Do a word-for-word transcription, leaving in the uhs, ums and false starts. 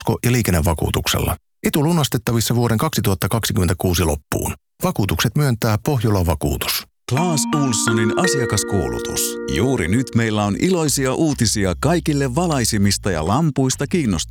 ja liikennevakuutuksella. Etu lunastettavissa vuoden kaksituhattakaksikymmentäkuusi loppuun. Vakuutukset myöntää Pohjola Vakuutus. Clas Ohlsonin asiakaskuulutus. Juuri nyt meillä on iloisia uutisia kaikille valaisimista ja lampuista kiinnostuneille.